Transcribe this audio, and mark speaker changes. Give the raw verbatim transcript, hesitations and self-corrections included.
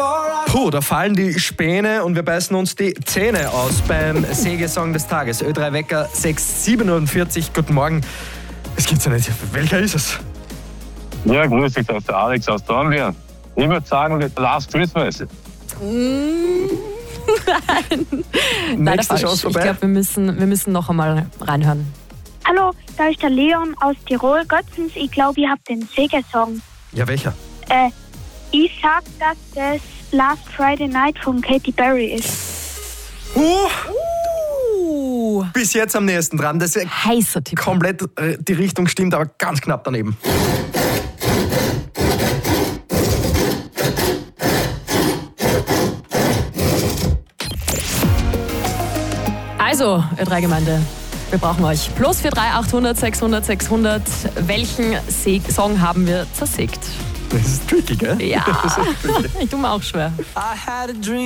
Speaker 1: Puh, da fallen die Späne und wir beißen uns die Zähne aus beim Sägesong des Tages. Ö drei Wecker sechs siebenundvierzig. Guten Morgen. Es gibt's ja nicht. Welcher ist es?
Speaker 2: Ja, grüß dich, das ist der Alex aus Dornbirn. Ich würde sagen, Last Christmas.
Speaker 3: Mm, nein. Leider
Speaker 1: Nächste
Speaker 3: falsch.
Speaker 1: Chance
Speaker 3: Ich
Speaker 1: vorbei.
Speaker 3: glaube, wir müssen, wir müssen noch einmal reinhören.
Speaker 4: Hallo, da ist der Leon aus Tirol. Götzens, ich glaube, ich habe den Sägesong.
Speaker 1: Ja, welcher?
Speaker 4: Äh, ich sag, dass das Last Friday Night von Katy Perry ist.
Speaker 1: Uh,
Speaker 3: Uh,
Speaker 1: bis jetzt am nächsten dran. Das ist
Speaker 3: heißer Tipp.
Speaker 1: komplett, äh, die Richtung stimmt, aber ganz knapp daneben.
Speaker 3: Also, Ö drei Gemeinde, wir brauchen euch. Plus vier drei achthundert sechshundert sechshundert. Welchen Se- Song haben wir zersägt?
Speaker 1: Das ist tricky, gell?
Speaker 3: Ja,
Speaker 1: Das ist tricky.
Speaker 3: ich tue mir auch schwer.